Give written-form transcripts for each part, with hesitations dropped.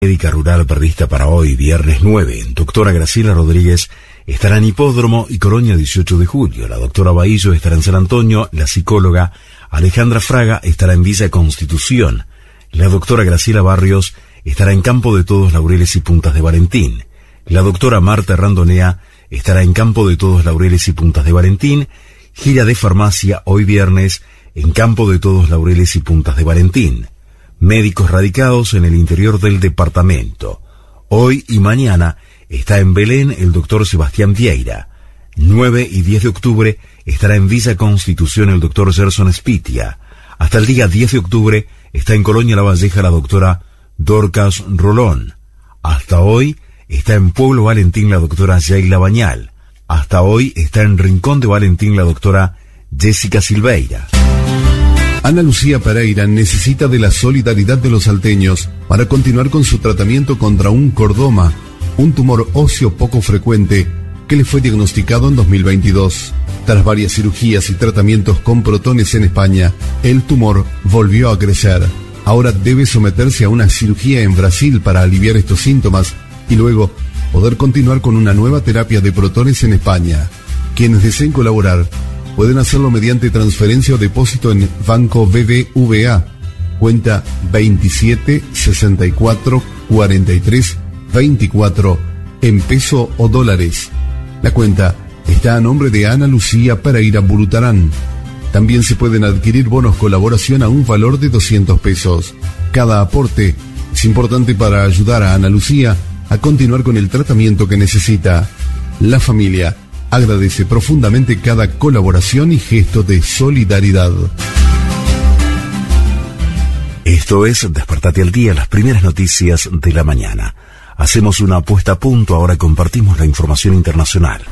Médica rural prevista para hoy, viernes 9. Doctora Graciela Rodríguez estará en Hipódromo y Colonia 18 de julio. La doctora Bahillo estará en San Antonio. La psicóloga Alejandra Fraga estará en Villa Constitución. La doctora Graciela Barrios estará en Campo de Todos, Laureles y Puntas de Valentín. La doctora Marta Randonea estará en Campo de Todos, Laureles y Puntas de Valentín. Gira de farmacia hoy viernes en Campo de Todos, Laureles y Puntas de Valentín. Médicos radicados en el interior del departamento. Hoy y mañana está en Belén el doctor Sebastián Vieira. 9 y 10 de octubre estará en Villa Constitución el doctor Gerson Spitia. Hasta el día 10 de octubre está en Colonia La Valleja la doctora Dorcas Rolón. Hasta hoy está en Pueblo Valentín la doctora Yaila Bañal. Hasta hoy está en Rincón de Valentín la doctora Jessica Silveira. Ana Lucía Pereira necesita de la solidaridad de los salteños para continuar con su tratamiento contra un cordoma, un tumor óseo poco frecuente que le fue diagnosticado en 2022. Tras varias cirugías y tratamientos con protones en España, el tumor volvió a crecer. Ahora debe someterse a una cirugía en Brasil para aliviar estos síntomas y luego poder continuar con una nueva terapia de protones en España. Quienes deseen colaborar pueden hacerlo mediante transferencia o depósito en Banco BBVA, cuenta 27 64 43 24, en peso o dólares. La cuenta está a nombre de Ana Lucía Pereira Burutarán. También se pueden adquirir bonos colaboración a un valor de 200 pesos. Cada aporte es importante para ayudar a Ana Lucía a continuar con el tratamiento que necesita. La familia agradece profundamente cada colaboración y gesto de solidaridad. Esto es Despertate al Día, las primeras noticias de la mañana. Hacemos una puesta a punto, ahora compartimos la información internacional.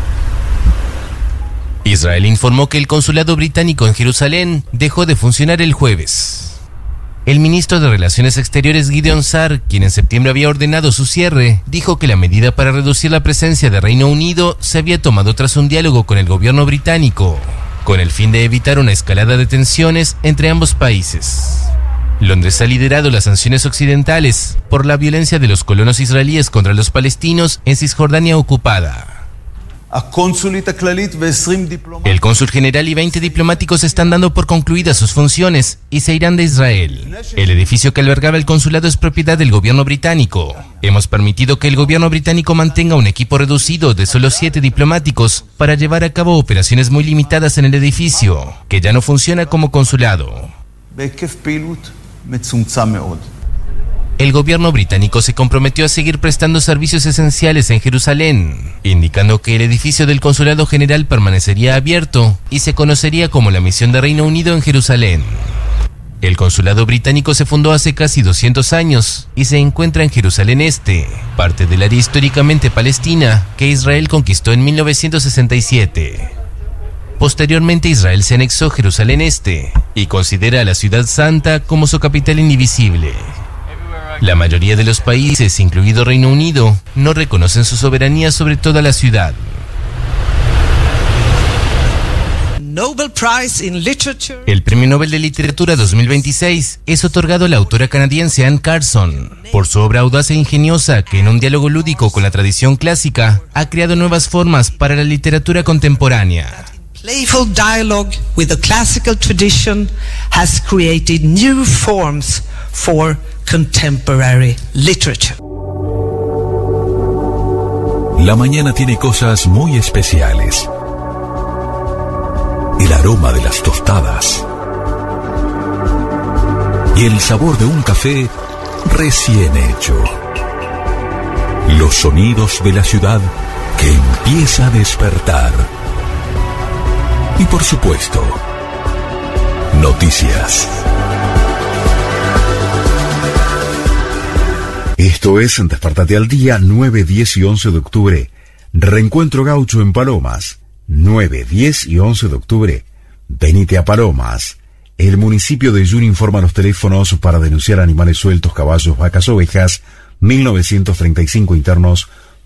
Israel informó que el consulado británico en Jerusalén dejó de funcionar el jueves. El ministro de Relaciones Exteriores Gideon Sa'ar, quien en septiembre había ordenado su cierre, dijo que la medida para reducir la presencia de Reino Unido se había tomado tras un diálogo con el gobierno británico, con el fin de evitar una escalada de tensiones entre ambos países. Londres ha liderado las sanciones occidentales por la violencia de los colonos israelíes contra los palestinos en Cisjordania ocupada. El cónsul general y 20 diplomáticos están dando por concluidas sus funciones y se irán de Israel. El edificio que albergaba el consulado es propiedad del gobierno británico. Hemos permitido que el gobierno británico mantenga un equipo reducido de solo 7 diplomáticos para llevar a cabo operaciones muy limitadas en el edificio, que ya no funciona como consulado. El gobierno británico se comprometió a seguir prestando servicios esenciales en Jerusalén, indicando que el edificio del Consulado General permanecería abierto y se conocería como la Misión de Reino Unido en Jerusalén. El consulado británico se fundó hace casi 200 años y se encuentra en Jerusalén Este, parte del área históricamente palestina que Israel conquistó en 1967. Posteriormente Israel se anexó Jerusalén Este y considera a la Ciudad Santa como su capital indivisible. La mayoría de los países, incluido Reino Unido, no reconocen su soberanía sobre toda la ciudad. El Premio Nobel de Literatura 2026 es otorgado a la autora canadiense Anne Carson por su obra audaz e ingeniosa que en un diálogo lúdico con la tradición clásica ha creado nuevas formas para la literatura contemporánea. Playful dialogue with the classical tradition has created new forms for contemporary literature. La mañana tiene cosas muy especiales. El aroma de las tostadas y el sabor de un café recién hecho. Los sonidos de la ciudad que empieza a despertar. Y por supuesto, noticias. Esto es Despertate al Día, 9, 10 y 11 de octubre. Reencuentro Gaucho en Palomas. 9, 10 y 11 de octubre. Venite a Palomas. El municipio de Yuni informa los teléfonos para denunciar animales sueltos, caballos, vacas, ovejas. 1935 internos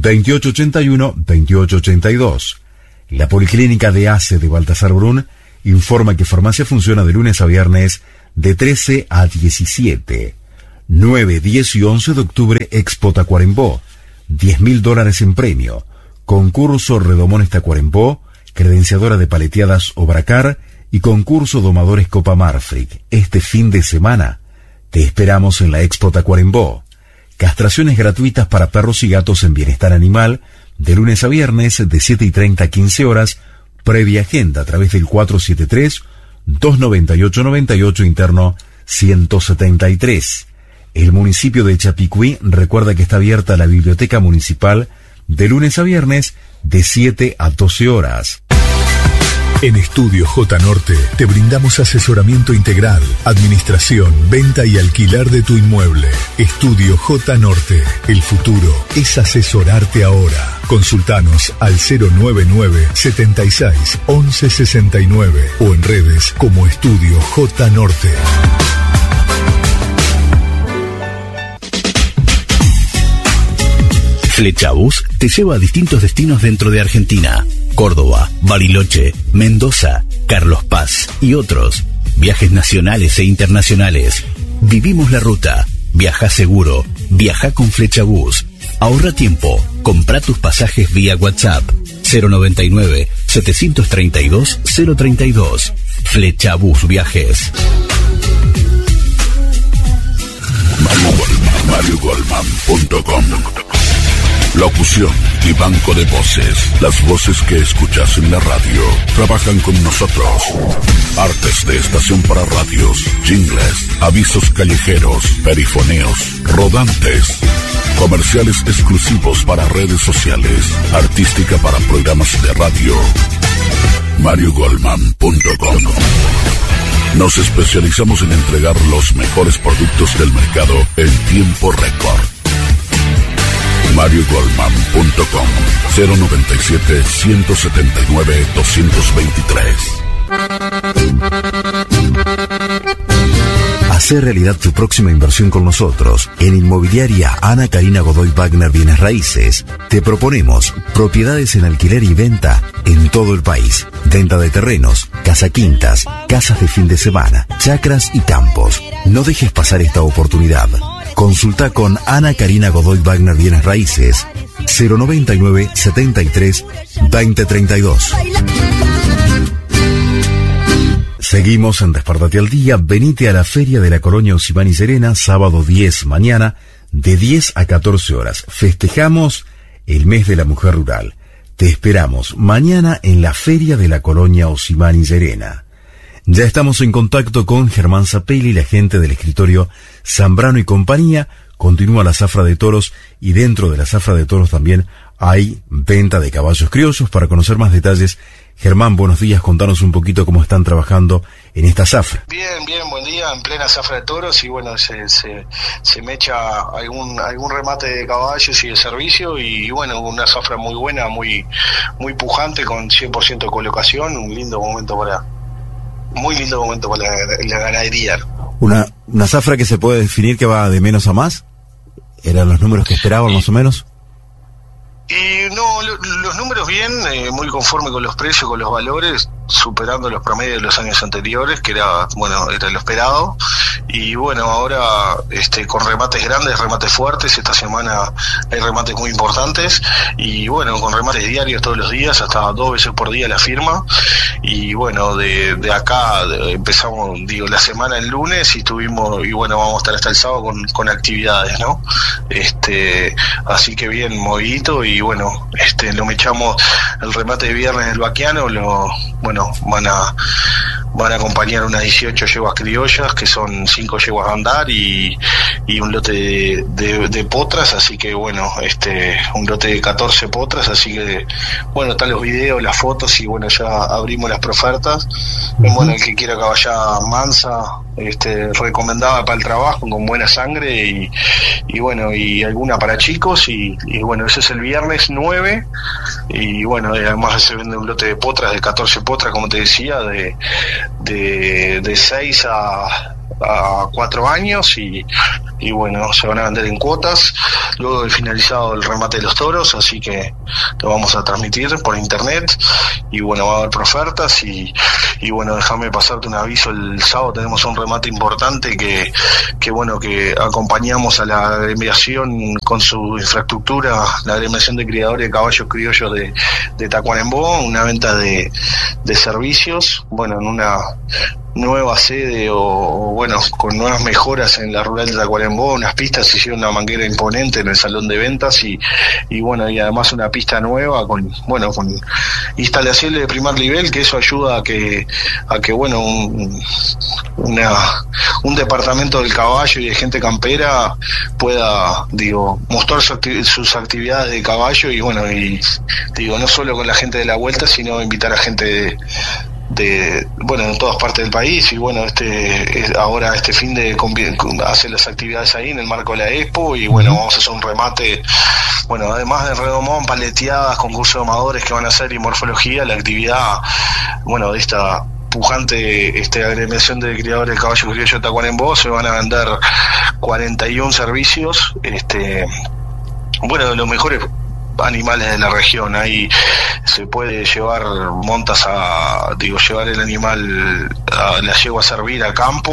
2881-2882. La Policlínica de ACE de Baltasar Brún informa que farmacia funciona de lunes a viernes de 13 a 17. 9, 10 y 11 de octubre, Expo Tacuarembó. $10.000 en premio. Concurso Redomón Tacuarembó, credenciadora de paleteadas Obracar y concurso Domadores Copa Marfrig. Este fin de semana te esperamos en la Expo Tacuarembó. Castraciones gratuitas para perros y gatos en bienestar animal, de lunes a viernes de 7:30 a 15 horas, previa agenda a través del 473-298-98 interno 173. El municipio de Chapicuí recuerda que está abierta la biblioteca municipal de lunes a viernes de 7 a 12 horas. En Estudio J Norte te brindamos asesoramiento integral, administración, venta y alquiler de tu inmueble. Estudio J Norte. El futuro es asesorarte ahora. Consultanos al 099 76 11 69 o en redes como Estudio J Norte. Flechabús te lleva a distintos destinos dentro de Argentina. Córdoba, Bariloche, Mendoza, Carlos Paz y otros. Viajes nacionales e internacionales. Vivimos la ruta. Viaja seguro. Viaja con Flechabús. Ahorra tiempo. Compra tus pasajes vía WhatsApp. 099-732-032. Flechabús Viajes. MarioGoldman.com. Locución y banco de voces. Las voces que escuchas en la radio trabajan con nosotros. Artes de estación para radios, jingles, avisos callejeros, perifoneos, rodantes, comerciales exclusivos para redes sociales, artística para programas de radio. MarioGoldman.com. Nos especializamos en entregar los mejores productos del mercado en tiempo récord. MarioGoldman.com. 097-179-223. Hacer realidad tu próxima inversión con nosotros. En Inmobiliaria Ana Karina Godoy Wagner Bienes Raíces te proponemos propiedades en alquiler y venta en todo el país. Venta de terrenos, casa quintas, casas de fin de semana, chacras y campos. No dejes pasar esta oportunidad. Consulta con Ana Karina Godoy Wagner Bienes Raíces 099 73 2032. Seguimos en Despertate al Día. Venite a la Feria de la Colonia Osimán y Serena, sábado 10 mañana, de 10 a 14 horas. Festejamos el mes de la mujer rural. Te esperamos mañana en la Feria de la Colonia Osimán y Serena. Ya estamos en contacto con Germán Zapelli, la gente del escritorio Zambrano y compañía. Continúa la zafra de toros y dentro de la zafra de toros también hay venta de caballos criollos. Para conocer más detalles, Germán, buenos días, contanos un poquito cómo están trabajando en esta zafra. Bien, buen día, en plena zafra de toros y bueno, se me echa algún remate de caballos y de servicio y bueno, una zafra muy buena, muy pujante con 100% de colocación, muy lindo momento para la ganadería. Una zafra que se puede definir que va de menos a más. ¿Eran los números que esperaban más o menos? Y no, los números bien, muy conforme con los precios, con los valores, superando los promedios de los años anteriores, que era lo esperado. Y bueno, ahora con remates grandes, remates fuertes, esta semana hay remates muy importantes y bueno, con remates diarios todos los días, hasta 2 veces por día la firma. Y bueno, de acá empezamos, la semana el lunes y vamos a estar hasta el sábado con actividades, ¿no? Así que bien movidito y bueno, lo mechamos el remate de viernes del Baquiano, van a acompañar unas 18 yeguas criollas, que son 5 yeguas a andar y un lote de potras, así que bueno, un lote de 14 potras, así que bueno, están los videos, las fotos y bueno, ya abrimos las profertas. Bueno, el que quiera caballada mansa, recomendada para el trabajo, con buena sangre y bueno, y alguna para chicos y bueno, ese es el viernes 9 y bueno, además se vende un lote de potras, de 14 potras, como te decía, de 6 a 4 años y y bueno, se van a vender en cuotas luego de finalizado el remate de los toros, así que lo vamos a transmitir por internet y bueno, va a haber profertas y bueno, déjame pasarte un aviso. El sábado tenemos un remate importante que bueno, que acompañamos a la agremiación con su infraestructura, la agremiación de criadores de caballos criollos de Tacuarembó, una venta de servicios, bueno, en una nueva sede o bueno, con nuevas mejoras en la rural de Tacuarembó, unas pistas, se hicieron una manguera imponente en el salón de ventas y bueno, y además una pista nueva con instalaciones de primer nivel, que eso ayuda a que bueno, un departamento del caballo y de gente campera pueda, mostrar sus actividades de caballo y bueno, y no solo con la gente de la vuelta, sino invitar a gente de todas partes del país y bueno, ahora este fin de hace las actividades ahí en el marco de la Expo y bueno, vamos a hacer un remate, bueno, además de redomón, paleteadas, concursos de amadores que van a hacer y morfología, la actividad, bueno, de esta pujante agremiación de criadores de caballos criollos de Tacuarembó, se van a vender 41 servicios, bueno, de los mejores animales de la región. Ahí se puede llevar montas llevar el animal la yegua a servir a campo,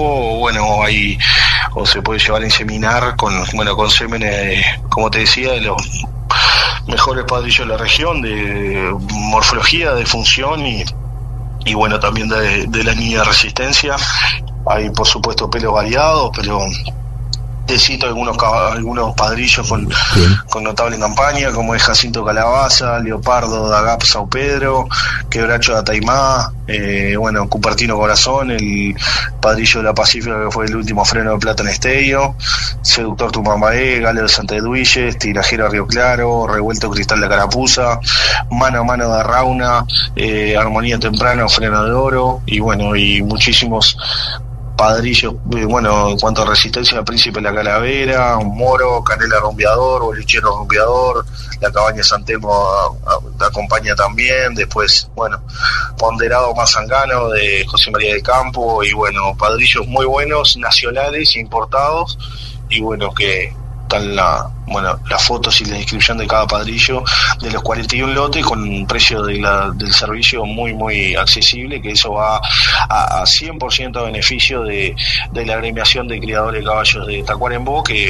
o se puede llevar a inseminar con semen, como te decía, de los mejores padrillos de la región, de morfología, de función y bueno, también de la línea de resistencia. Hay por supuesto pelos variados, pero te cito algunos padrillos con notable campaña, como es Jacinto Calabaza, Leopardo de Agap Sao Pedro, Quebracho de Ataimá, Cupertino Corazón, el padrillo de la Pacífica que fue el último freno de plata en Esteio, Seductor Tumambaé, Galo de Santa Edwilles, Tirajero Río Claro, Revuelto Cristal de Carapuza, Mano a Mano de Rauna, Armonía Temprano, Freno de Oro, y bueno, y muchísimos padrillos, en cuanto a resistencia, Príncipe de la Calavera, Moro, Canela Rumbeador, Bolichero Rumbeador, la Cabaña Santemo acompaña también, después, Ponderado Mazangano de José María del Campo, y padrillos muy buenos, nacionales, importados, y que están las fotos y la descripción de cada padrillo de los 41 lotes con un precio del servicio muy muy accesible, que eso va a 100% a beneficio de la agremiación de criadores de caballos de Tacuarembó, que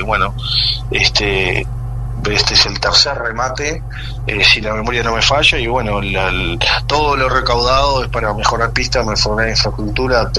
este es el tercer remate, si la memoria no me falla, y todo lo recaudado es para mejorar pistas, mejorar infraestructura,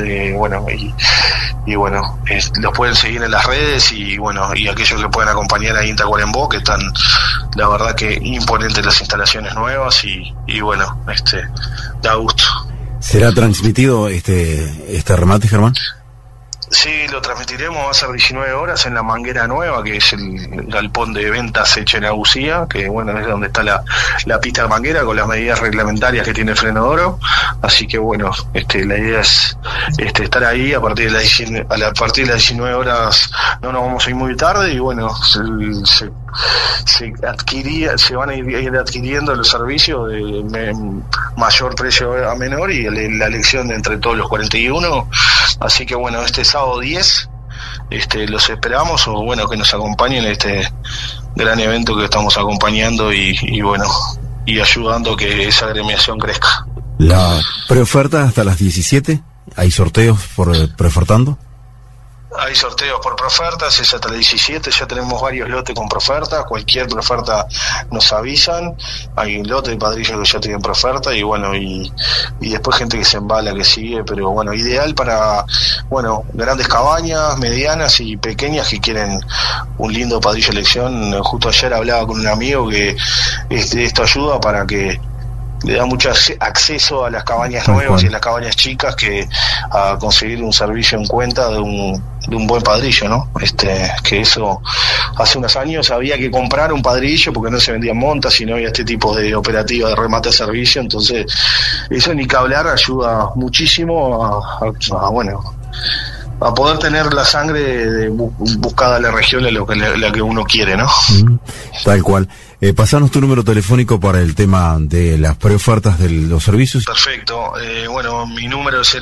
los pueden seguir en las redes y aquellos que pueden acompañar ahí en Tacuarembó, que están, la verdad que imponentes las instalaciones nuevas y da gusto. ¿Será transmitido este remate, Germán? Sí, lo transmitiremos, va a ser 19 horas en la Manguera Nueva, que es el galpón de ventas Echenagucía, que es donde está la pista de manguera con las medidas reglamentarias que tiene el freno de oro. Así que la idea es estar ahí a partir de las 19 horas. No nos vamos a ir muy tarde y se van a ir adquiriendo los servicios de mayor precio a menor y la elección entre todos los 41. Así que este sábado 10 los esperamos, o que nos acompañen en este gran evento que estamos acompañando y ayudando a que esa agremiación crezca. La preoferta hasta las 17, ¿hay sorteos por preofertando? Hay sorteos por profertas, es hasta el 17, ya tenemos varios lotes con profertas, cualquier proferta nos avisan, hay un lote de padrillos que ya tienen proferta y después gente que se embala, que sigue, pero ideal para grandes cabañas, medianas y pequeñas que quieren un lindo padrillo de elección. Justo ayer hablaba con un amigo que esto ayuda para que le da mucho acceso a las cabañas nuevas y a las cabañas chicas, que a conseguir un servicio en cuenta de un buen padrillo, ¿no? Que eso hace unos años había que comprar un padrillo porque no se vendían montas y no había este tipo de operativa de remate a servicio, entonces eso ni que hablar, ayuda muchísimo poder tener la sangre buscada a la región, la que uno quiere, ¿no? Tal cual. Pasanos tu número telefónico para el tema de las preofertas de los servicios. Perfecto. Bueno, mi número es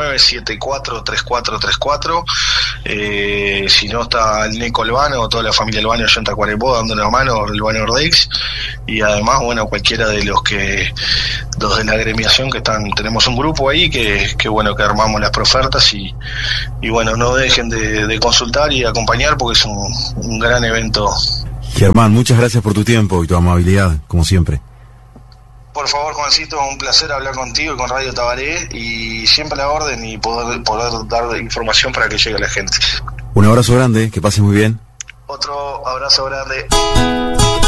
099-743434. Si no, está el Neco Albano, toda la familia Albano allá en Tacuarembó dando una mano, el Albano Ordex. Y además, bueno, cualquiera de los de la agremiación que tenemos un grupo ahí que armamos las preofertas y bueno, no dejen de consultar y acompañar porque es un gran evento. Germán, muchas gracias por tu tiempo y tu amabilidad, como siempre. Por favor, Juancito, un placer hablar contigo y con Radio Tabaré, y siempre a la orden y poder dar información para que llegue a la gente. Un abrazo grande, que pases muy bien. Otro abrazo grande.